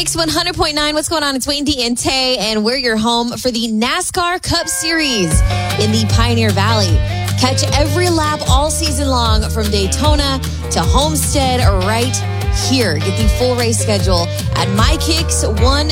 Kicks 100.9. What's going on? It's Wayne D and Tay, and we're your home for the NASCAR Cup Series in the Pioneer Valley. Catch every lap all season long from Daytona to Homestead right here. Get the full race schedule at mykicks160.com.